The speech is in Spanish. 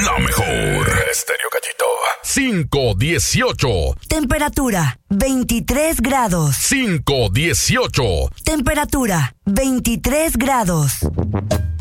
La mejor. Estéreo Gallito. 518. Temperatura 23 grados. 518. Temperatura 23 grados.